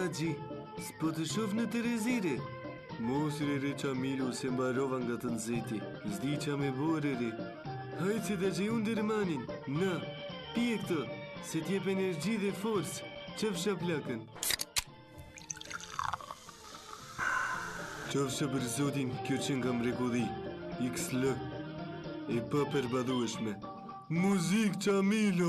Gji, s'po të shof në Terezire. Mos re Qamilu se mbarova nga të nxehti. S'di qa me bore re. Hajtë se ta gjej unë dërmanin. Na, pije këtë, se t'jep energji dhe forcë. Qëfsha plakën. Qofsha për zotin, kjo që nga mrekulli. XL. E pa përbadhueshme. Muzik Qamilu.